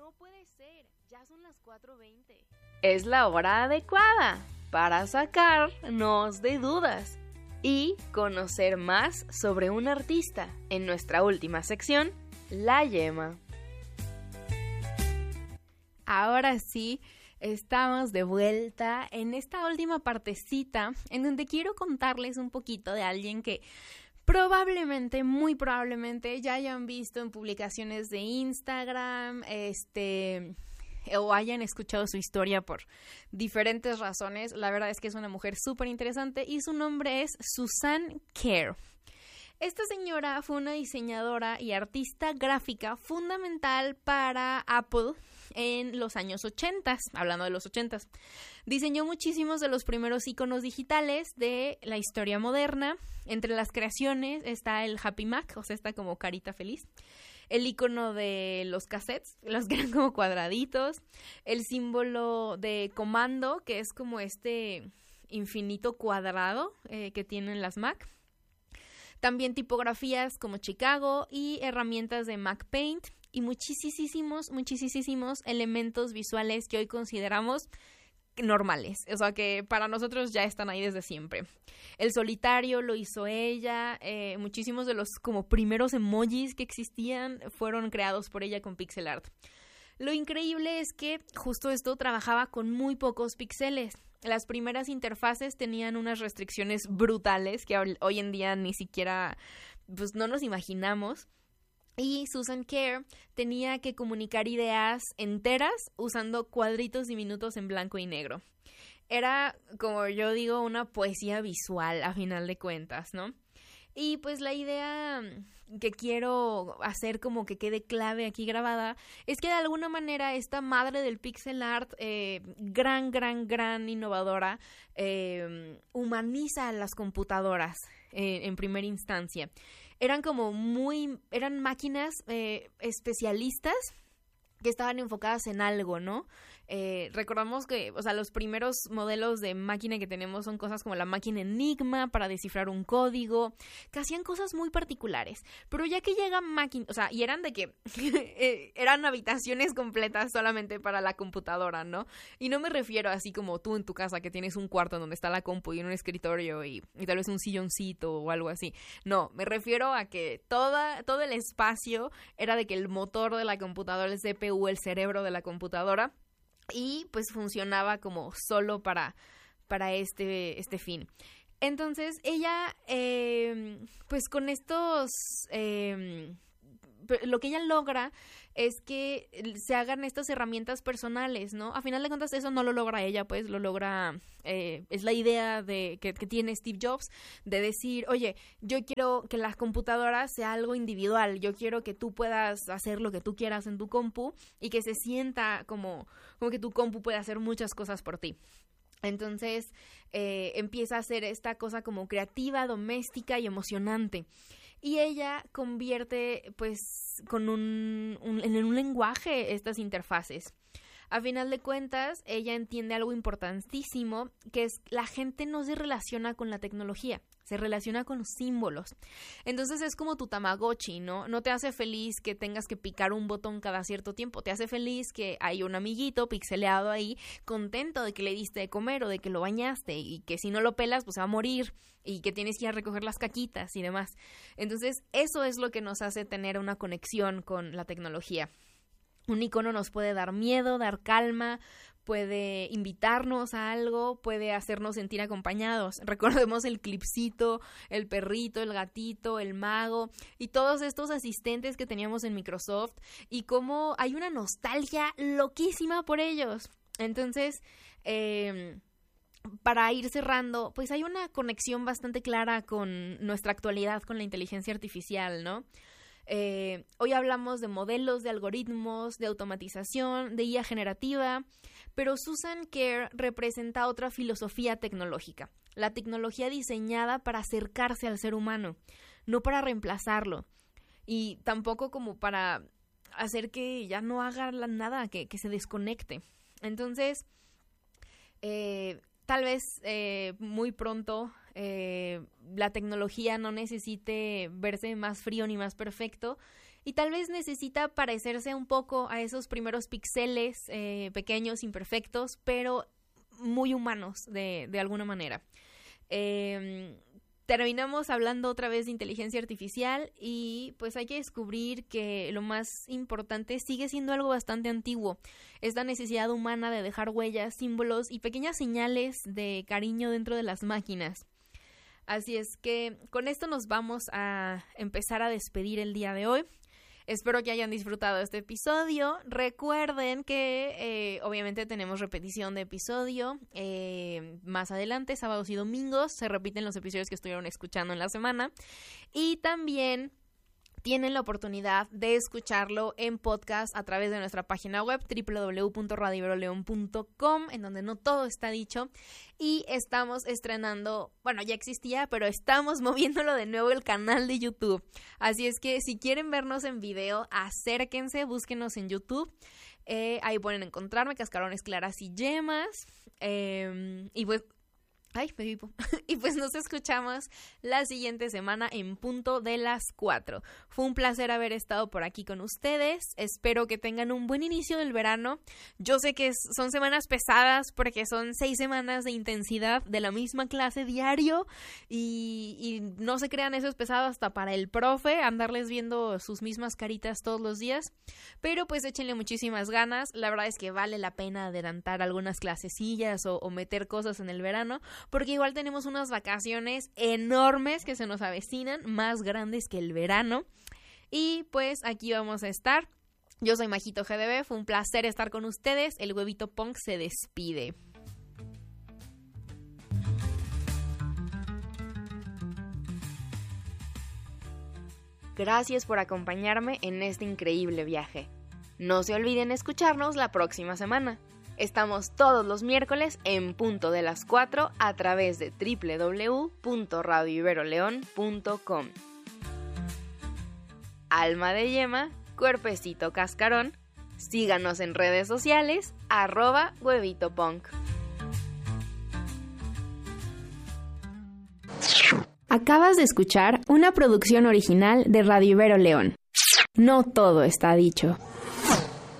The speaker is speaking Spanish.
No puede ser, ya son las 4:20. Es la hora adecuada para sacarnos de dudas y conocer más sobre un artista en nuestra última sección, La Yema. Ahora sí, estamos de vuelta en esta última partecita en donde quiero contarles un poquito de alguien que probablemente, muy probablemente ya hayan visto en publicaciones de Instagram, o hayan escuchado su historia por diferentes razones. La verdad es que es una mujer súper interesante y su nombre es Susan Kare. Esta señora fue una diseñadora y artista gráfica fundamental para Apple en los años 80, hablando de los 80. Diseñó muchísimos de los primeros iconos digitales de la historia moderna. Entre las creaciones está el Happy Mac, o sea, está como carita feliz. El icono de los cassettes, los que eran como cuadraditos. El símbolo de comando, que es como este infinito cuadrado que tienen las Mac. También tipografías como Chicago y herramientas de Mac Paint y muchísimos elementos visuales que hoy consideramos normales, o sea que para nosotros ya están ahí desde siempre. El solitario lo hizo ella, muchísimos de los como primeros emojis que existían fueron creados por ella con pixel art. Lo increíble es que justo esto trabajaba con muy pocos píxeles. Las primeras interfaces tenían unas restricciones brutales que hoy en día ni siquiera pues no nos imaginamos. Y Susan Kare tenía que comunicar ideas enteras usando cuadritos diminutos en blanco y negro. Era, como yo digo, una poesía visual a final de cuentas, ¿no? Y pues la idea que quiero hacer como que quede clave aquí grabada es que de alguna manera esta madre del pixel art, gran innovadora, humaniza a las computadoras en primera instancia. Eran máquinas especialistas que estaban enfocadas en algo, ¿no? Recordamos que, o sea, los primeros modelos de máquina que tenemos son cosas como la máquina Enigma para descifrar un código, que hacían cosas muy particulares. Pero ya que llegan máquinas, o sea, y eran de que eran habitaciones completas solamente para la computadora, ¿no? Y no me refiero así como tú en tu casa que tienes un cuarto en donde está la compu y un escritorio y tal vez un silloncito o algo así. No, me refiero a que todo el espacio era de que el motor de la computadora, el CPU, el cerebro de la computadora, y pues funcionaba como solo para este fin. Entonces ella pues con estos lo que ella logra es que se hagan estas herramientas personales, ¿no? A final de cuentas eso no lo logra ella, pues lo logra, es la idea que tiene Steve Jobs de decir, oye, yo quiero que la computadora sea algo individual, yo quiero que tú puedas hacer lo que tú quieras en tu compu y que se sienta como que tu compu puede hacer muchas cosas por ti. Entonces empieza a hacer esta cosa como creativa, doméstica y emocionante. Y ella convierte, pues, en un lenguaje estas interfaces. A final de cuentas, ella entiende algo importantísimo, que es la gente no se relaciona con la tecnología, se relaciona con los símbolos. Entonces es como tu Tamagotchi, ¿no? No te hace feliz que tengas que picar un botón cada cierto tiempo, te hace feliz que hay un amiguito pixeleado ahí, contento de que le diste de comer o de que lo bañaste y que si no lo pelas, pues va a morir y que tienes que ir a recoger las caquitas y demás. Entonces eso es lo que nos hace tener una conexión con la tecnología. Un icono nos puede dar miedo, dar calma, puede invitarnos a algo, puede hacernos sentir acompañados. Recordemos el clipcito, el perrito, el gatito, el mago y todos estos asistentes que teníamos en Microsoft y cómo hay una nostalgia loquísima por ellos. Entonces, para ir cerrando, pues hay una conexión bastante clara con nuestra actualidad, con la inteligencia artificial, ¿no? Hoy hablamos de modelos, de algoritmos, de automatización, de IA generativa, pero Susan Kare representa otra filosofía tecnológica, la tecnología diseñada para acercarse al ser humano, no para reemplazarlo, y tampoco como para hacer que ya no haga nada, que se desconecte. Entonces, tal vez muy pronto la tecnología no necesite verse más frío ni más perfecto y tal vez necesita parecerse un poco a esos primeros píxeles pequeños, imperfectos, pero muy humanos de alguna manera. Terminamos hablando otra vez de inteligencia artificial y pues hay que descubrir que lo más importante sigue siendo algo bastante antiguo. Esta necesidad humana de dejar huellas, símbolos y pequeñas señales de cariño dentro de las máquinas. Así es que con esto nos vamos a empezar a despedir el día de hoy. Espero que hayan disfrutado este episodio. Recuerden que obviamente tenemos repetición de episodio más adelante, sábados y domingos. Se repiten los episodios que estuvieron escuchando en la semana. Y también tienen la oportunidad de escucharlo en podcast a través de nuestra página web www.radioiberoleon.com, en donde no todo está dicho, y estamos estrenando, bueno, ya existía, pero estamos moviéndolo de nuevo el canal de YouTube, así es que si quieren vernos en video, acérquense, búsquenos en YouTube, ahí pueden encontrarme, Cascarones, Claras y Yemas, y pues ay, me vivo. Y pues nos escuchamos la siguiente semana en punto de las 4. Fue un placer haber estado por aquí con ustedes. Espero que tengan un buen inicio del verano. Yo sé que son semanas pesadas porque son 6 semanas de intensidad de la misma clase diario y no se crean, eso es pesado hasta para el profe, andarles viendo sus mismas caritas todos los días. Pero pues échenle muchísimas ganas. La verdad es que vale la pena adelantar algunas clasecillas o meter cosas en el verano, porque igual tenemos unas vacaciones enormes que se nos avecinan, más grandes que el verano. Y pues aquí vamos a estar. Yo soy Majito GDB, fue un placer estar con ustedes. El Huevito Punk se despide. Gracias por acompañarme en este increíble viaje. No se olviden escucharnos la próxima semana. Estamos todos los miércoles en punto de las 4 a través de www.radioiberoleon.com. Alma de yema, cuerpecito cascarón. Síganos en redes sociales, @huevitopunk. Acabas de escuchar una producción original de Radio Ibero León. No todo está dicho.